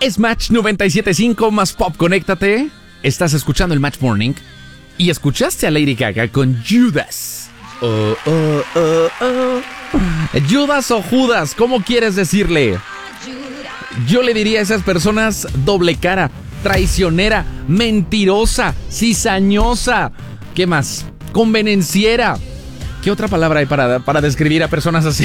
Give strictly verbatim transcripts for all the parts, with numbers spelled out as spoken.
Es Match noventa y siete punto cinco más Pop, conéctate. Estás escuchando el Match Morning y escuchaste a Lady Gaga con Judas. Oh, oh, oh, oh. Judas o Judas, ¿cómo quieres decirle? Yo le diría a esas personas doble cara, traicionera, mentirosa, cizañosa. ¿Qué más? Convenenciera. ¿Qué otra palabra hay para, para describir a personas así?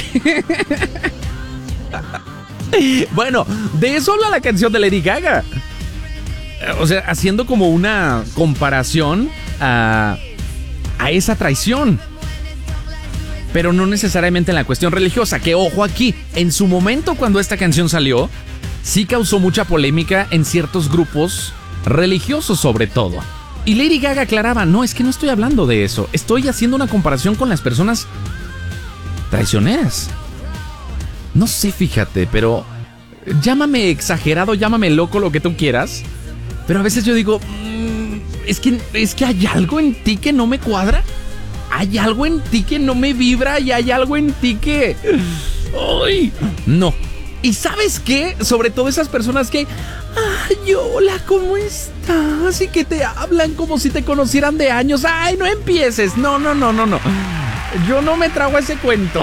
Bueno, de eso habla la canción de Lady Gaga. O sea, haciendo como una comparación a, a esa traición. Pero no necesariamente en la cuestión religiosa. Que ojo aquí, en su momento cuando esta canción salió, sí causó mucha polémica en ciertos grupos religiosos sobre todo. Y Lady Gaga aclaraba, no, es que no estoy hablando de eso. Estoy haciendo una comparación con las personas traicioneras. No sé, fíjate, pero llámame exagerado, llámame loco, lo que tú quieras. Pero a veces yo digo, mmm, es que, es que hay algo en ti que no me cuadra. Hay algo en ti que no me vibra y hay algo en ti que... ¡Ay! No. ¿Y sabes qué? Sobre todo esas personas que... ¡Ay, hola! ¿Cómo estás? Y que te hablan como si te conocieran de años. ¡Ay, no empieces! No, no, no, no, no. Yo no me trago ese cuento.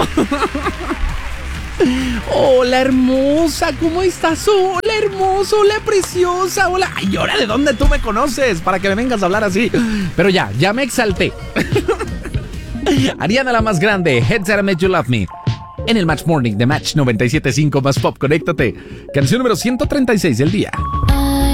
Hola, hermosa, ¿cómo estás? Hola, hermoso, hola, preciosa, hola. Ay, ahora, ¿de dónde tú me conoces? Para que me vengas a hablar así. Pero ya, ya me exalté. Ariana la más grande, Heads That I Made You Love Me. En el Match Morning de Match noventa y siete punto cinco más Pop, conéctate. Canción número ciento treinta y seis del día.